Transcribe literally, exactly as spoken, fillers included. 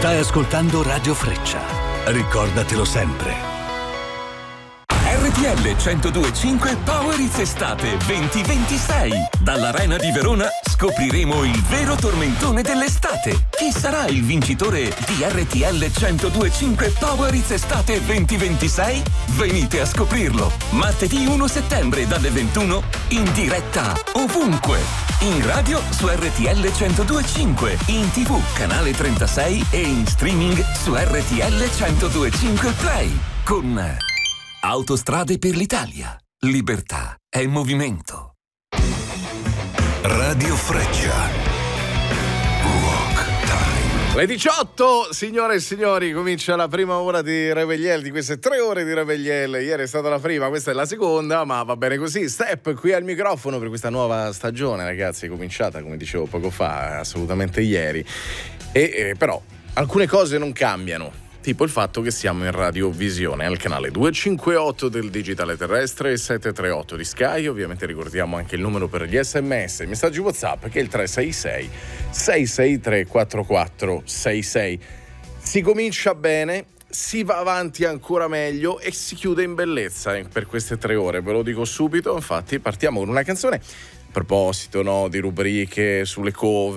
Stai ascoltando Radio Freccia. Ricordatelo sempre. R T L centodue e cinque Power It's Estate duemilaventisei. Dall'Arena di Verona scopriremo il vero tormentone dell'estate. Chi sarà il vincitore di R T L centodue e cinque Power It's Estate duemilaventisei? Venite a scoprirlo. Martedì primo settembre dalle ventuno in diretta ovunque. In radio su R T L centodue e cinque, in tivù canale trentasei e in streaming su R T L centodue e cinque Play. Con Autostrade per l'Italia. Libertà è movimento. Radio Freccia. Rock Time. Le diciotto, signore e signori, comincia la prima ora di Revegliel, di queste tre ore di Revegliel. Ieri è stata la prima, questa è la seconda, ma va bene così. Step qui al microfono per questa nuova stagione, ragazzi, è cominciata, come dicevo poco fa, assolutamente ieri. E eh, però alcune cose non cambiano. Tipo il fatto che siamo in radiovisione al canale duecentocinquantotto del digitale terrestre e settecentotrentotto di Sky. Ovviamente ricordiamo anche il numero per gli sms e messaggi WhatsApp, che è il tre sei sei sei sei tre quattro quattro sei sei. Si comincia bene, si va avanti ancora meglio e si chiude in bellezza per queste tre ore, ve lo dico subito. Infatti partiamo con una canzone a proposito, no, di rubriche sulle cover,